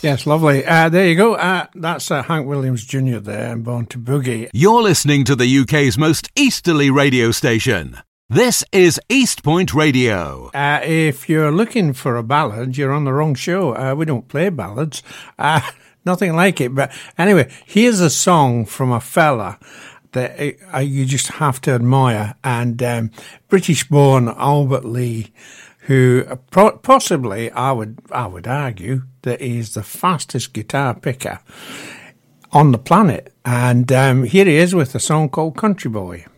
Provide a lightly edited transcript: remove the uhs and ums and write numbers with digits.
Yes, lovely. There you go. That's Hank Williams Jr. there, and Born to Boogie. You're listening to the UK's most easterly radio station. This is East Point Radio. If you're looking for a ballad, you're on the wrong show. We don't play ballads. Nothing like it. But anyway, here's a song from a fella that you just have to admire. And British-born Albert Lee, who possibly, I would argue, that he's the fastest guitar picker on the planet. And here he is with a song called Country Boy.